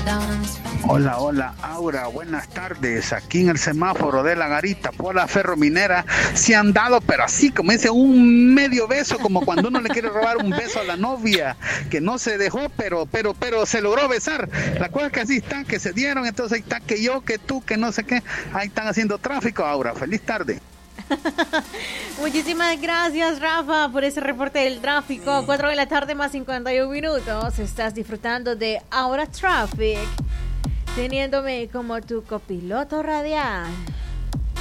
Hola, hola, Aura, buenas tardes. Aquí en el semáforo de la Garita por la Ferrominera se han dado, pero así como dice, un medio beso, como cuando uno le quiere robar un beso a la novia, que no se dejó, pero se logró besar. La cosa es que así están, que se dieron, entonces ahí está, que yo, que tú, que no sé qué, ahí están haciendo tráfico, Aura. Feliz tarde. Muchísimas gracias, Rafa, por ese reporte del tráfico. 4 de la tarde más 51 minutos. Estás disfrutando de Aura Traffic, teniéndome como tu copiloto radial.